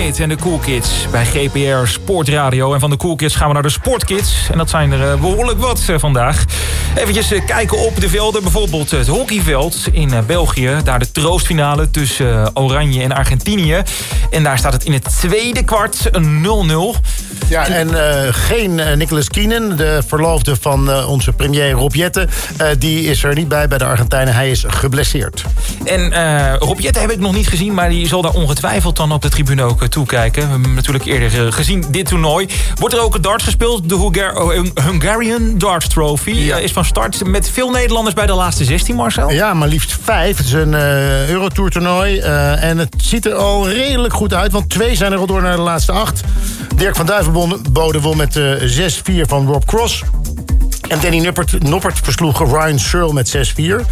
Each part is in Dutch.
Smit en de Cool Kids bij GPR Sportradio. En van de Cool Kids gaan we naar de Sportkids. En dat zijn er behoorlijk wat vandaag. Eventjes kijken op de velden. Bijvoorbeeld het hockeyveld in België. Daar de troostfinale tussen Oranje en Argentinië. En daar staat het in het tweede kwart 0-0. Ja, en geen Nicolas Keenan, de verloofde van onze premier Rob Jetten. Die is er niet bij de Argentijnen. Hij is geblesseerd. En Rob Jetten heb ik nog niet gezien, maar die zal daar ongetwijfeld dan op de tribune ook toekijken. We hebben hem natuurlijk eerder gezien, dit toernooi. Wordt er ook darts gespeeld? De Hungarian Darts Trophy is van start met veel Nederlanders bij de laatste 16, Marcel. Ja, maar liefst 5. Het is een Eurotour toernooi. En het ziet er al redelijk goed uit, want 2 zijn er al door naar de laatste 8. Dirk van Duivenbode won met 6-4 van Rob Cross. En Danny Noppert versloeg Ryan Searle met 6-4.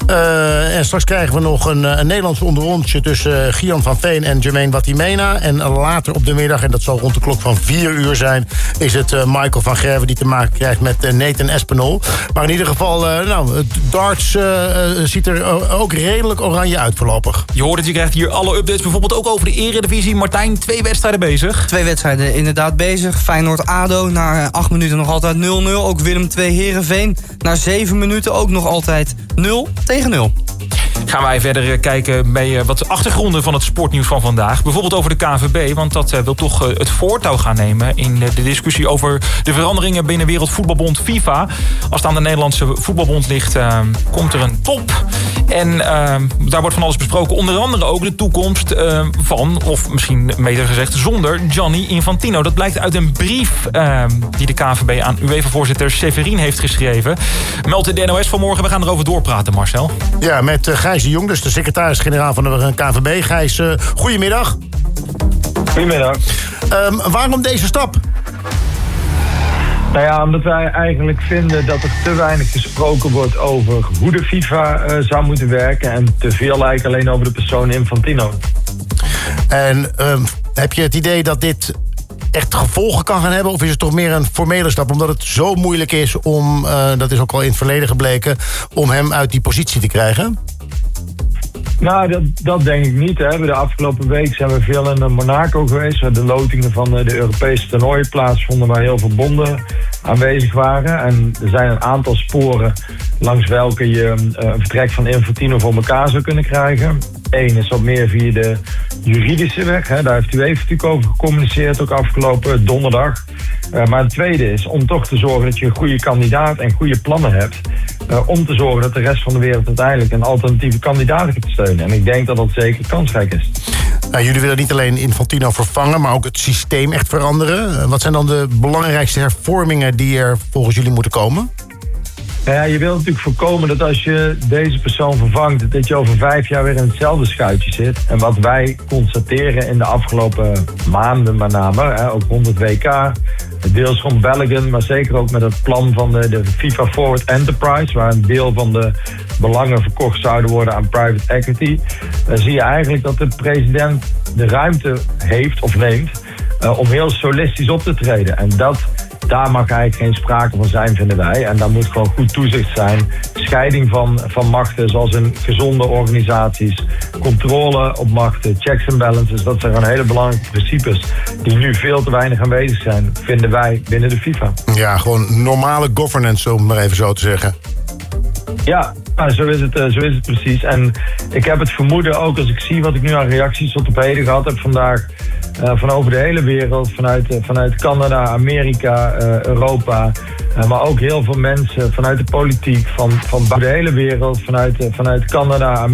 En straks krijgen we nog een Nederlands onderrondje tussen Gian van Veen en Jermaine Watimena. En later op de middag, en dat zal rond de klok van 4 uur zijn, is het Michael van Gerwen die te maken krijgt met Nathan Espinol. Maar in ieder geval, het darts ziet er ook redelijk oranje uit voorlopig. Je hoort het, je krijgt hier alle updates, bijvoorbeeld ook over de Eredivisie. Martijn, 2 wedstrijden bezig. 2 wedstrijden inderdaad bezig. Feyenoord-ADO, na 8 minuten nog altijd 0-0. Ook Willem II Heerenveen, na 7 minuten ook nog altijd 0-0. Gaan wij verder kijken bij wat achtergronden van het sportnieuws van vandaag. Bijvoorbeeld over de KNVB, want dat wil toch het voortouw gaan nemen in de discussie over de veranderingen binnen Wereldvoetbalbond FIFA. Als het aan de Nederlandse voetbalbond ligt, komt er een top. En daar wordt van alles besproken. Onder andere ook de toekomst van, of misschien beter gezegd zonder, Gianni Infantino. Dat blijkt uit een brief die de KNVB aan UEFA-voorzitter Severin heeft geschreven. Meldt de NOS vanmorgen. We gaan erover doorpraten, Marcel. Ja, met Gijs de Jong, dus de secretaris-generaal van de KNVB. Gijs, goedemiddag. Goedemiddag. Waarom deze stap? Nou ja, omdat wij eigenlijk vinden dat er te weinig gesproken wordt over hoe de FIFA zou moeten werken en te veel eigenlijk alleen over de persoon Infantino. En heb je het idee dat dit echt gevolgen kan gaan hebben? Of is het toch meer een formele stap? Omdat het zo moeilijk is om, dat is ook al in het verleden gebleken, om hem uit die positie te krijgen? Nou, dat denk ik niet. Hè. De afgelopen week zijn we veel in Monaco geweest, waar de lotingen van de Europese toernooien plaatsvonden, waar heel veel bonden aanwezig waren. En er zijn een aantal sporen langs welke je een vertrek van Infantino voor elkaar zou kunnen krijgen. Eén is wat meer via de juridische weg. Hè. Daar heeft UEFA natuurlijk over gecommuniceerd, ook afgelopen donderdag. Maar het tweede is om toch te zorgen dat je een goede kandidaat en goede plannen hebt. Om te zorgen dat de rest van de wereld uiteindelijk een alternatieve kandidaat kan steunen. En ik denk dat dat zeker kansrijk is. Nou, jullie willen niet alleen Infantino vervangen, maar ook het systeem echt veranderen. Wat zijn dan de belangrijkste hervormingen die er volgens jullie moeten komen? Nou ja, je wilt natuurlijk voorkomen dat als je deze persoon vervangt, dat je over 5 jaar weer in hetzelfde schuitje zit. En wat wij constateren in de afgelopen maanden met name, ook rond het WK, deels rond België, maar zeker ook met het plan van de FIFA Forward Enterprise, waar een deel van de belangen verkocht zouden worden aan private equity, zie je eigenlijk dat de president de ruimte heeft of neemt om heel solistisch op te treden. En daar mag eigenlijk geen sprake van zijn, vinden wij. En daar moet gewoon goed toezicht zijn. Scheiding van machten, zoals in gezonde organisaties. Controle op machten, checks en balances. Dat zijn gewoon hele belangrijke principes die nu veel te weinig aanwezig zijn, vinden wij, binnen de FIFA. Ja, gewoon normale governance, om het maar even zo te zeggen. Ja, nou, zo is het precies. En ik heb het vermoeden, ook als ik zie wat ik nu aan reacties tot op heden gehad heb vandaag, van over de hele wereld, vanuit Canada, Amerika, Europa, maar ook heel veel mensen vanuit de politiek, van de hele wereld, vanuit Canada, Amerika.